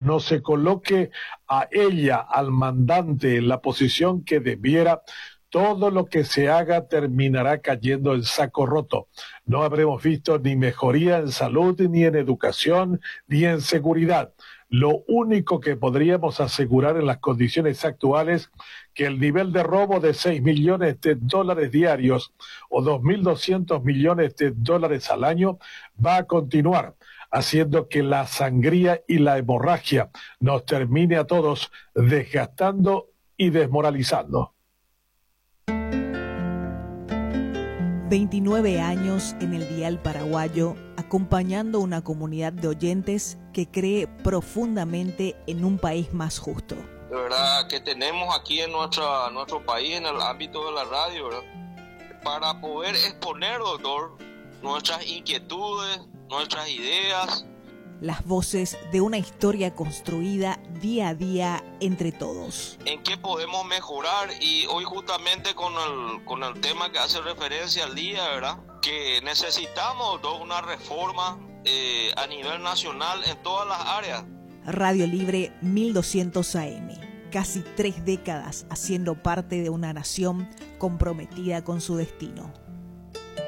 no se coloque a ella, al mandante, en la posición que debiera, todo lo que se haga terminará cayendo en saco roto. No habremos visto ni mejoría en salud, ni en educación, ni en seguridad. Lo único que podríamos asegurar en las condiciones actuales, que el nivel de robo de 6 millones de dólares diarios o 2.200 millones de dólares al año va a continuar, haciendo que la sangría y la hemorragia nos termine a todos desgastando y desmoralizando. 29 años en el dial paraguayo, acompañando una comunidad de oyentes que cree profundamente en un país más justo. De verdad que tenemos aquí en nuestro país, en el ámbito de la radio, ¿verdad?, para poder exponer, doctor, nuestras inquietudes, nuestras ideas. Las voces de una historia construida día a día entre todos. ¿En qué podemos mejorar? Y hoy justamente con el tema que hace referencia al día, ¿verdad?, que necesitamos una reforma a nivel nacional en todas las áreas. Radio Libre 1200 AM. Casi 3 décadas haciendo parte de una nación comprometida con su destino.